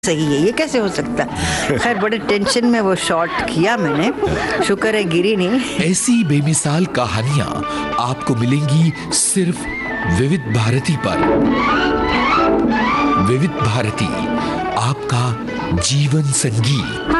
सही है, ये कैसे हो सकता है। खैर बड़े टेंशन में वो शॉट किया मैंने, शुक्र है गिरी नहीं। ऐसी बेमिसाल कहानियां आपको मिलेंगी सिर्फ विविध भारती पर। विविध भारती, आपका जीवन संगीत।